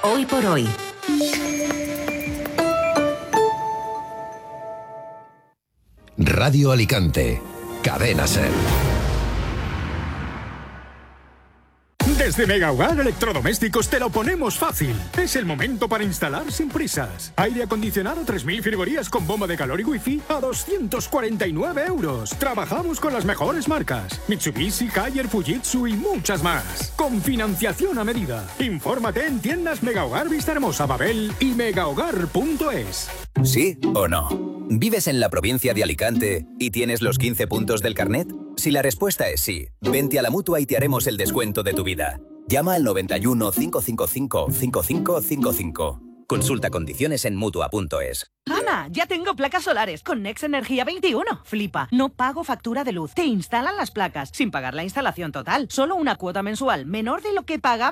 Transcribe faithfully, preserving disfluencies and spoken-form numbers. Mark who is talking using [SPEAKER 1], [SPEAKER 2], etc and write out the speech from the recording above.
[SPEAKER 1] Hoy por hoy.
[SPEAKER 2] Radio Alicante. Cadena Ser.
[SPEAKER 3] Desde Mega Hogar Electrodomésticos te lo ponemos fácil. Es el momento para instalar sin prisas. Aire acondicionado tres mil frigorías con bomba de calor y wifi a doscientos cuarenta y nueve euros. Trabajamos con las mejores marcas: Mitsubishi, Haier, Fujitsu y muchas más. Con financiación a medida. Infórmate en tiendas Mega Hogar Vista Hermosa, Babel y megahogar punto es.
[SPEAKER 4] ¿Sí o no? ¿Vives en la provincia de Alicante y tienes los quince puntos del carnet? Si la respuesta es sí, vente a la Mutua y te haremos el descuento de tu vida. Llama al noventa y uno, cinco cinco cinco, cinco cinco cinco cinco. Consulta condiciones en mutua punto es.
[SPEAKER 5] Ana, ya tengo placas solares con Next Energía veintiuno. Flipa, no pago factura de luz. Te instalan las placas sin pagar la instalación total. Solo una cuota mensual menor de lo que pagaba